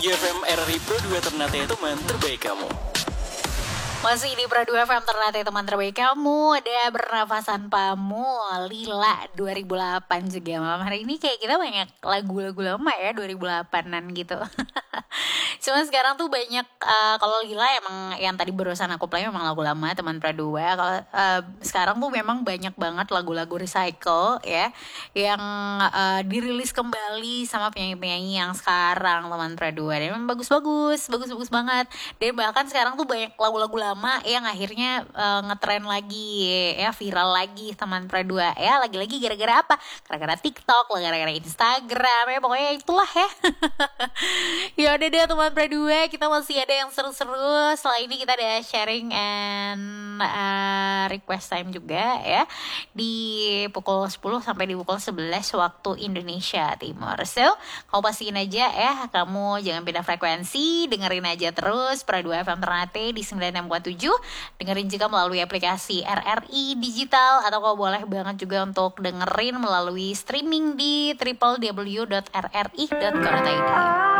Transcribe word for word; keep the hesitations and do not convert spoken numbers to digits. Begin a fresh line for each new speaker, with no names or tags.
F M R R I Pro dua Ternate teman terbaik kamu.
Masih di Pro dua F M Ternate teman terbaik kamu. Ada Bernafasan Pamu, Lila dua ribu delapan juga. Malam hari ini kayak kita banyak lagu-lagu lama ya, dua ribu delapanan gitu. Cuma sekarang tuh banyak uh, kalau Lila emang yang tadi barusan aku play memang lagu lama teman Pro dua. Kalau uh, sekarang tuh memang banyak banget lagu-lagu recycle ya yang uh, dirilis kembali sama penyanyi-penyanyi yang sekarang teman Pro dua. Dan memang bagus-bagus, bagus-bagus banget. Dan bahkan sekarang tuh banyak lagu-lagu lama yang akhirnya uh, ngetren lagi ya, viral lagi teman Pro dua ya. Lagi-lagi gara-gara apa? Gara-gara TikTok, gara-gara Instagram ya, pokoknya itulah ya. Ya udah deh teman Pro dua, kita masih ada yang seru-seru. Setelah ini kita ada sharing and uh, request time juga ya, di pukul sepuluh sampai di pukul sebelas waktu Indonesia Timur. So, kamu pastiin aja ya, kamu jangan beda frekuensi, dengerin aja terus Pro dua F M Ternate di sembilan enam tujuh. Dengerin juga melalui aplikasi R R I Digital, atau kau boleh banget juga untuk dengerin melalui streaming di w w w dot r r i dot co dot i d.